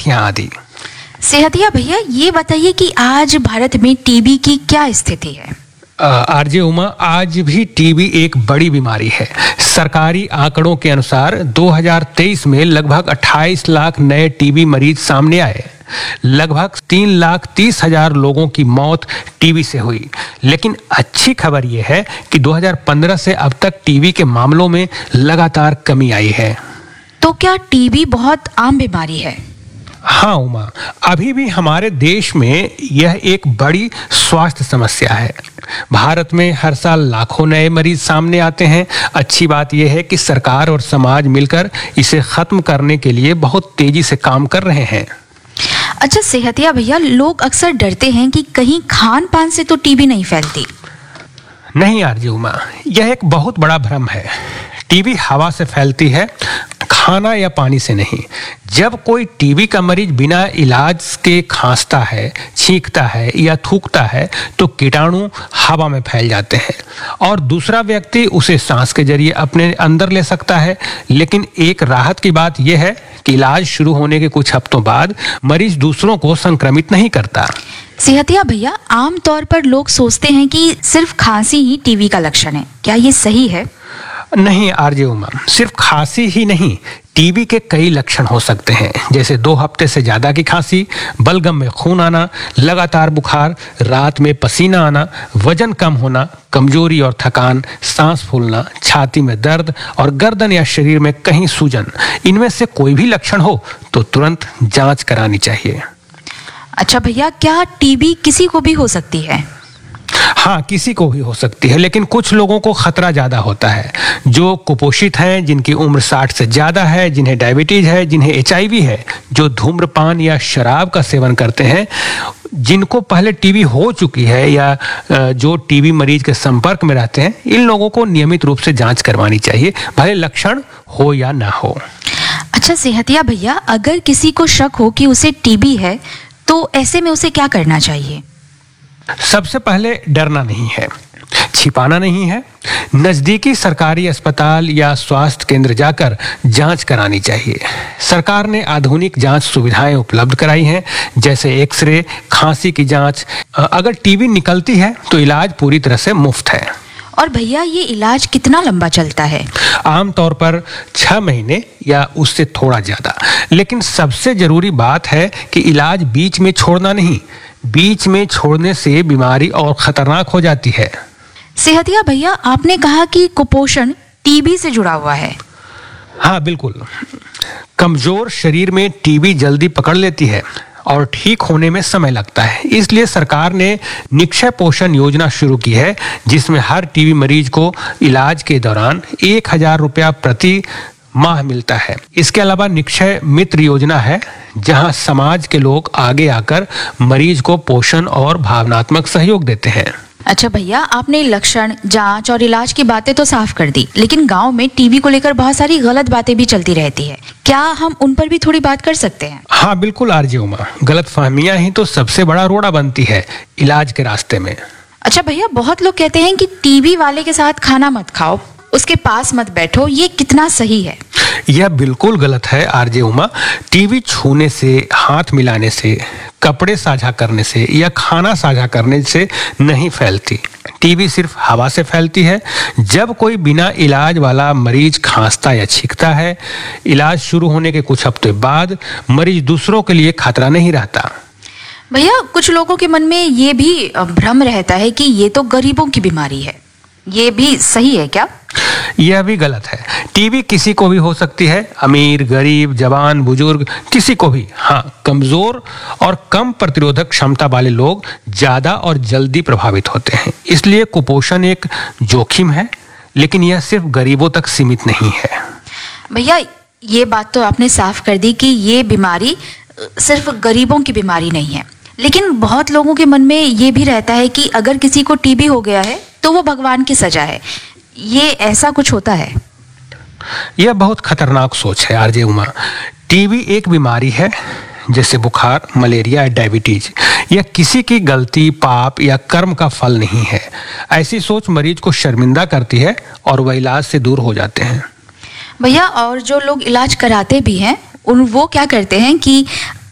ग्रंथियां आदि। सेहतिया भैया, ये बताइए कि आज भारत में टीबी की क्या स्थिति है? आरजे उमा, आज भी टीबी एक बड़ी बीमारी है। सरकारी आंकड़ों के अनुसार 2023 में लगभग 28 लाख नए टीबी मरीज सामने आए। लगभग 3,30,000 लोगों की मौत टीबी से हुई। लेकिन अच्छी खबर यह है कि 2015 से अब तक टीबी के मामलों में लगातार कमी आई है। तो क्या टीबी बहुत आम बीमारी है? हाँ उमा, अभी भी हमारे देश में यह एक बड़ी स्वास्थ्य समस्या है। भारत में हर साल लाखों नए मरीज सामने आते हैं। अच्छी बात यह है कि सरकार और समाज मिलकर इसे खत्म करने के लिए बहुत तेजी से काम कर रहे हैं। अच्छा सेहतिया भैया, लोग अक्सर डरते हैं कि कहीं खान पान से तो टीबी नहीं फैलती। नहीं आरजी उमा, यह एक बहुत बड़ा भ्रम है। टीबी हवा से फैलती है, खाना या पानी से नहीं। जब कोई टीबी का मरीज बिना इलाज के खांसता है, छींकता है या थूकता है तो कीटाणु हवा में फैल जाते हैं और दूसरा व्यक्ति उसे सांस के जरिए अपने अंदर ले सकता है। लेकिन एक राहत की बात यह है कि इलाज शुरू होने के कुछ हफ्तों बाद मरीज दूसरों को संक्रमित नहीं करता। सेहतिया भैया, आमतौर पर लोग सोचते हैं कि सिर्फ खांसी ही टीबी का लक्षण है। क्या ये सही है? नहीं आरजे उमा, सिर्फ खांसी ही नहीं, टीबी के कई लक्षण हो सकते हैं, जैसे 2 हफ्ते से ज्यादा की खांसी, बलगम में खून आना, लगातार बुखार, रात में पसीना आना, वजन कम होना, कमजोरी और थकान, सांस फूलना, छाती में दर्द और गर्दन या शरीर में कहीं सूजन। इनमें से कोई भी लक्षण हो तो तुरंत जांच करानी चाहिए। अच्छा भैया, क्या टीबी किसी को भी हो सकती है? हाँ, किसी को भी हो सकती है, लेकिन कुछ लोगों को खतरा ज्यादा होता है। जो कुपोषित हैं, जिनकी उम्र 60 से ज्यादा है, जिन्हें डायबिटीज है, जिन्हें HIV है, जो धूम्रपान या शराब का सेवन करते हैं, जिनको पहले टीबी हो चुकी है या जो टीबी मरीज के संपर्क में रहते हैं, इन लोगों को नियमित रूप से जांच करवानी चाहिए, भले लक्षण हो या ना हो। अच्छा सेहतिया भैया, अगर किसी को शक हो कि उसे टीबी है तो ऐसे में उसे क्या करना चाहिए? सबसे पहले डरना नहीं है, छिपाना नहीं है। नजदीकी सरकारी अस्पताल या स्वास्थ्य केंद्र जाकर जांच करानी चाहिए। सरकार ने आधुनिक जांच सुविधाएं उपलब्ध कराई हैं, जैसे एक्सरे, खांसी की जांच। अगर टीबी निकलती है तो इलाज पूरी तरह से मुफ्त है। और भैया, ये इलाज कितना लंबा चलता है? आमतौर पर 6 महीने या उससे थोड़ा ज्यादा। लेकिन सबसे जरूरी बात है कि इलाज बीच में छोड़ना नहीं। बीच में छोड़ने से बीमारी और खतरनाक हो जाती है। सेहतिया भैया, आपने कहा कि कुपोषण टीबी से जुड़ा हुआ है। हाँ बिल्कुल, कमजोर शरीर में टीबी जल्दी पकड़ लेती है और ठीक होने में समय लगता है। इसलिए सरकार ने निक्षय पोषण योजना शुरू की है, जिसमें हर टीबी मरीज को इलाज के दौरान 1,000 रुपया प्रति माह मिलता है। इसके अलावा निक्षय मित्र योजना है, जहां समाज के लोग आगे आकर मरीज को पोषण और भावनात्मक सहयोग देते हैं। अच्छा भैया, आपने लक्षण, जांच और इलाज की बातें तो साफ कर दी, लेकिन गांव में टीबी को लेकर बहुत सारी गलत बातें भी चलती रहती है। क्या हम उन पर भी थोड़ी बात कर सकते हैं? हाँ बिल्कुल आरजे उमा, गलतफहमियां ही तो सबसे बड़ा रोड़ा बनती है इलाज के रास्ते में। अच्छा भैया, बहुत लोग कहते हैं कि टीबी वाले के साथ खाना मत खाओ, उसके पास मत बैठो। ये कितना सही है? यह बिल्कुल गलत है आरजे उमा। टीबी छूने से, हाथ मिलाने से, कपड़े साझा करने से या खाना साझा करने से नहीं फैलती। टीबी सिर्फ हवा से फैलती है। जब कोई बिना इलाज वाला मरीज खांसता या छींकता है, इलाज शुरू होने के कुछ हफ्ते बाद मरीज दूसरों के लिए खतरा नहीं रहता। भैया, कुछ लोगों के मन में ये भी भ्रम रहता है कि ये तो गरीबों की बीमारी है। ये भी सही है क्या? यह भी गलत है। टीबी किसी को भी हो सकती है, अमीर, गरीब, जवान, बुजुर्ग, किसी को भी। हाँ, कमजोर और कम प्रतिरोधक क्षमता वाले लोग ज्यादा और जल्दी प्रभावित होते हैं। इसलिए कुपोषण एक जोखिम है, लेकिन यह सिर्फ गरीबों तक सीमित नहीं है। भैया, ये बात तो आपने साफ कर दी कि ये बीमारी सिर्फ गरीबों की बीमारी नहीं है, लेकिन बहुत लोगों के मन में ये भी रहता है कि अगर किसी को टीबी हो गया है तो वो भगवान की सजा है। ये ऐसा कुछ होता है? यह बहुत खतरनाक सोच है आरजे उमा। टीबी एक बीमारी है जैसे बुखार, मलेरिया, डायबिटीज। यह किसी की गलती, पाप या कर्म का फल नहीं है। ऐसी सोच मरीज को शर्मिंदा करती है और वह इलाज से दूर हो जाते हैं। भैया, और जो लोग इलाज कराते भी हैं वो क्या करते हैं कि